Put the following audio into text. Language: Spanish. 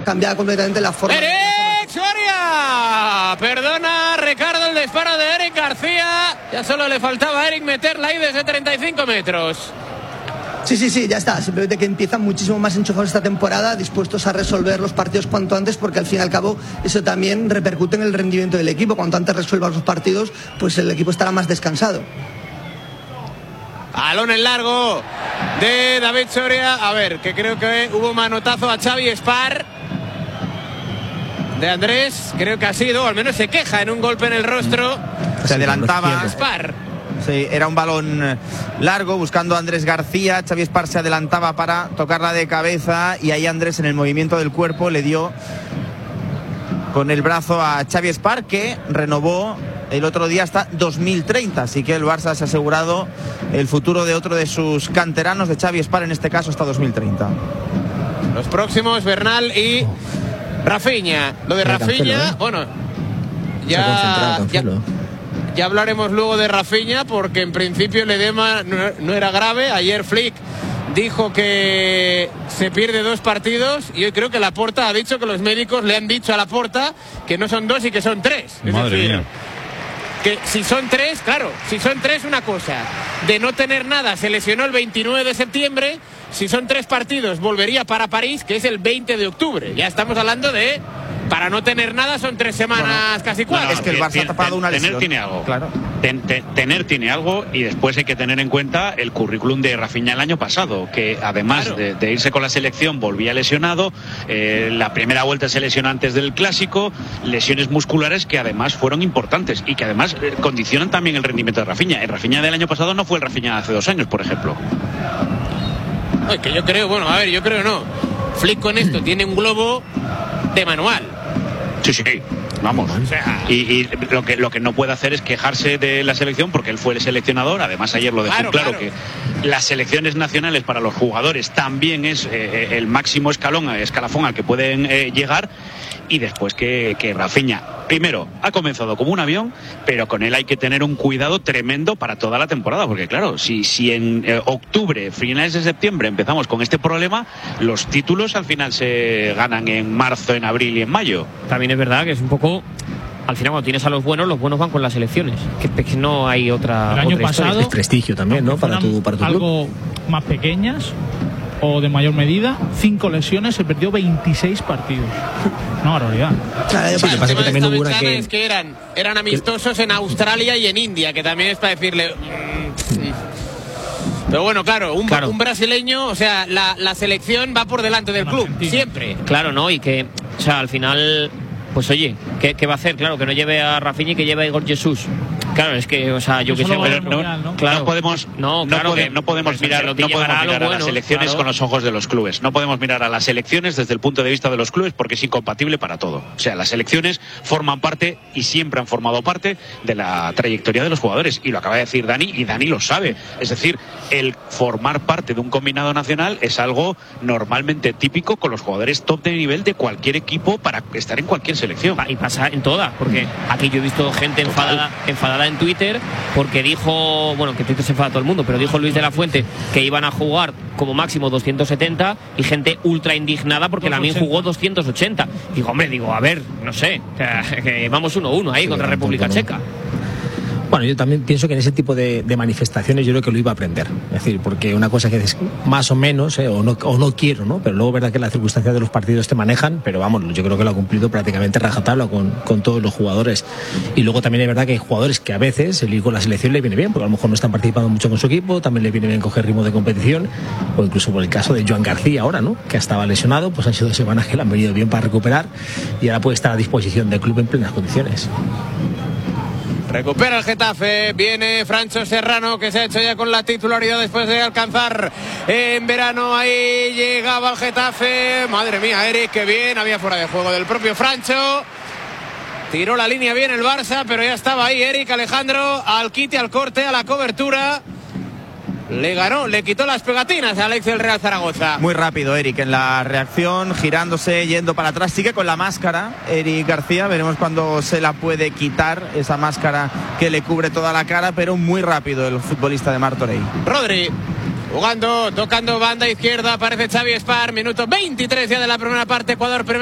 cambiaba completamente la forma. ¡Eric Soria! Perdona, Ricardo, el disparo de Eric García. Ya solo le faltaba a Eric meterla ahí desde 35 metros. Sí, ya está. Simplemente que empiezan muchísimo más enchufados esta temporada, dispuestos a resolver los partidos cuanto antes, porque al fin y al cabo eso también repercute en el rendimiento del equipo. Cuanto antes resuelvan los partidos, pues el equipo estará más descansado. Balón en largo de David Soria. A ver, que creo que hubo manotazo a Xavi Espar. De Andrés, creo que ha sido, o al menos se queja en un golpe en el rostro. Se adelantaba. Espar. Sí, era un balón largo buscando a Andrés García. Xavi Espar se adelantaba para tocarla de cabeza y ahí Andrés, en el movimiento del cuerpo, le dio con el brazo a Xavi Espar, que renovó el otro día hasta 2030, así que el Barça se ha asegurado el futuro de otro de sus canteranos, de Xavi Espar, en este caso hasta 2030. Los próximos, Bernal y Rafinha. Lo de Rafinha, bueno, ya hablaremos luego de Rafinha, porque en principio el edema no era grave. Ayer Flick dijo que se pierde 2 partidos y hoy creo que Laporta ha dicho que los médicos le han dicho a Laporta que no son 2 y que son 3. Madre mía. Que si son 3, claro, si son 3 una cosa, de no tener nada, se lesionó el 29 de septiembre, si son 3 partidos volvería para París, que es el 20 de octubre. Ya estamos hablando de, para no tener nada son 3 semanas, casi 4. Es que el Barça ha tapado una lesión. Tener tiene algo. Claro. Tener tiene algo, y después hay que tener en cuenta el currículum de Rafinha el año pasado, que además de irse con la selección volvía lesionado. La primera vuelta se lesionó antes del Clásico, lesiones musculares que además fueron importantes y que además condicionan también el rendimiento de Rafinha. El Rafinha del año pasado no fue el Rafinha de hace 2 años, por ejemplo. No, es que yo creo, yo creo no. Flick con esto tiene un globo de manual. Sí, vamos. O sea, y lo que no puede hacer es quejarse de la selección, porque él fue el seleccionador. Además, ayer lo dejó claro que las selecciones nacionales para los jugadores también es el máximo escalafón al que pueden llegar. Y después que Rafinha, primero, ha comenzado como un avión, pero con él hay que tener un cuidado tremendo para toda la temporada, porque claro, si en octubre, finales de septiembre empezamos con este problema, los títulos al final se ganan en marzo, en abril y en mayo. También es verdad que es un poco, al final cuando tienes a los buenos van con las selecciones, que no hay otra. El año pasado es prestigio también, ¿no? Para tu algo club. Más pequeñas o de mayor medida, 5 lesiones, se perdió 26 partidos. Una barbaridad. Claro, Sí, el tema de esta ventana es que eran amistosos en Australia y en India, que también es para decirle... Pero bueno, claro, un brasileño, o sea, la selección va por delante del club, siempre. Claro, ¿no? Y que, o sea, al final, pues oye, ¿qué va a hacer? Claro, que no lleve a Rafinha y que lleve a Igor Jesús. Claro, es que, o sea, yo que sé, no podemos mirar a las selecciones con los ojos de los clubes. No podemos mirar a las selecciones desde el punto de vista de los clubes, porque es incompatible para todo. O sea, las selecciones forman parte y siempre han formado parte de la trayectoria de los jugadores, y lo acaba de decir Dani, y Dani lo sabe. Es decir, el formar parte de un combinado nacional es algo normalmente típico con los jugadores top de nivel de cualquier equipo para estar en cualquier selección. Y pasa en todas, porque aquí yo he visto gente enfadada en Twitter porque dijo, bueno, que Twitter se enfada todo el mundo, pero dijo Luis de la Fuente que iban a jugar como máximo 270 y gente ultra indignada porque Lamine jugó 280. Digo, a ver, no sé, que vamos 1-1 ahí contra República Checa. Bueno, yo también pienso que en ese tipo de manifestaciones yo creo que lo iba a aprender. Es decir, porque una cosa que es más o menos, o no quiero, ¿no? Pero luego es verdad que las circunstancias de los partidos te manejan, pero vamos, yo creo que lo ha cumplido prácticamente rajatabla con todos los jugadores. Y luego también es verdad que hay jugadores que a veces el ir con la selección le viene bien, porque a lo mejor no están participando mucho con su equipo, también le viene bien coger ritmo de competición, o incluso por el caso de Joan García ahora, ¿no? Que estaba lesionado, pues han sido 2 semanas que le han venido bien para recuperar y ahora puede estar a disposición del club en plenas condiciones. Recupera el Getafe, viene Francho Serrano, que se ha hecho ya con la titularidad después de alcanzar en verano. Ahí llegaba el Getafe, madre mía, Eric, qué bien, había fuera de juego del propio Francho. Tiró la línea bien el Barça, pero ya estaba ahí Eric Alejandro, al quite, al corte, a la cobertura. Le ganó, le quitó las pegatinas a Alex del Real Zaragoza. Muy rápido Eric en la reacción, girándose, yendo para atrás. Sigue con la máscara Eric García, veremos cuándo se la puede quitar, esa máscara que le cubre toda la cara, pero muy rápido el futbolista de Martorell. Rodri jugando, tocando banda izquierda, aparece Xavi Espar, minuto 23 ya de la primera parte, Ecuador